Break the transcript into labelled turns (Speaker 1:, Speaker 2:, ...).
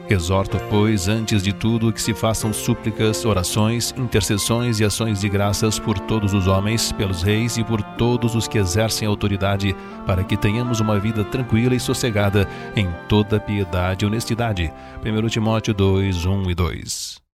Speaker 1: Exorto, pois, antes de tudo, que se façam súplicas, orações, intercessões e ações de graças por todos os homens, pelos reis e por todos os que exercem autoridade, para que tenhamos uma vida tranquila e sossegada em toda piedade e honestidade. 1 Timóteo 2, 1 e 2.